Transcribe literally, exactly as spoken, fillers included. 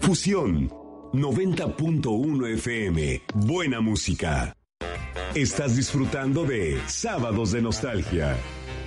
Fusión noventa punto uno F M. Buena música. Estás disfrutando de Sábados de Nostalgia.